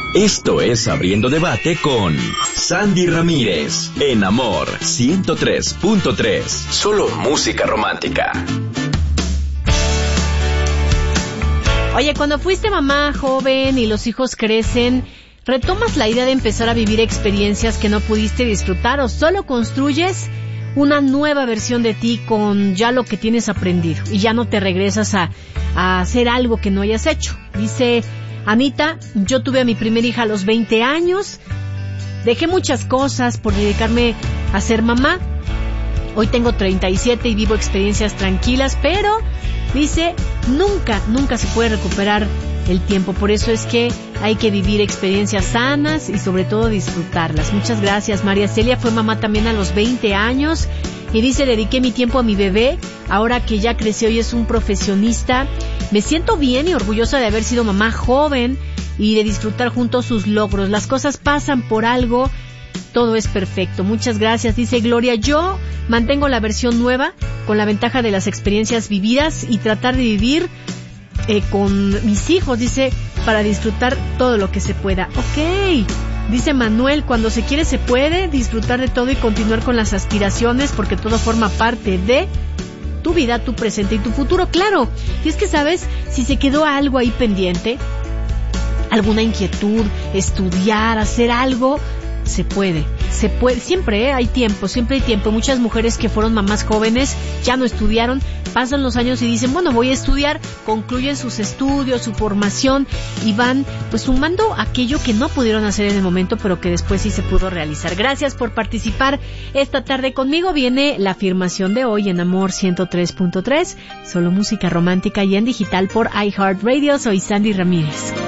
Esto es Abriendo Debate con Sandy Ramírez, en Amor 103.3. Solo música romántica. Oye, cuando fuiste mamá joven y los hijos crecen, ¿retomas la idea de empezar a vivir experiencias que no pudiste disfrutar o solo construyes una nueva versión de ti con ya lo que tienes aprendido y ya no te regresas a hacer algo que no hayas hecho? Dice Anita, yo tuve a mi primera hija a los 20 años, dejé muchas cosas por dedicarme a ser mamá. Hoy tengo 37 y vivo experiencias tranquilas, pero dice, nunca se puede recuperar el tiempo. Por eso es que hay que vivir experiencias sanas y sobre todo disfrutarlas. Muchas gracias. María Celia fue mamá también a los 20 años y dice, dediqué mi tiempo a mi bebé, ahora que ya creció y es un profesionista. Me siento bien y orgullosa de haber sido mamá joven y de disfrutar juntos sus logros. Las cosas pasan por algo, todo es perfecto. Muchas gracias. Dice Gloria, yo mantengo la versión nueva con la ventaja de las experiencias vividas y tratar de vivir con mis hijos, dice, para disfrutar todo lo que se pueda. Ok, dice Manuel, cuando se quiere se puede disfrutar de todo y continuar con las aspiraciones porque todo forma parte de tu vida, tu presente y tu futuro. Claro, y es que sabes, si se quedó algo ahí pendiente, alguna inquietud, estudiar, hacer algo, se puede, siempre hay tiempo, muchas mujeres que fueron mamás jóvenes, ya no estudiaron, pasan los años y dicen, bueno, voy a estudiar, concluyen sus estudios, su formación y van pues sumando aquello que no pudieron hacer en el momento, pero que después sí se pudo realizar. Gracias por participar esta tarde conmigo. Viene la afirmación de hoy en Amor 103.3, solo música romántica y en digital por iHeartRadio. Soy Sandy Ramírez.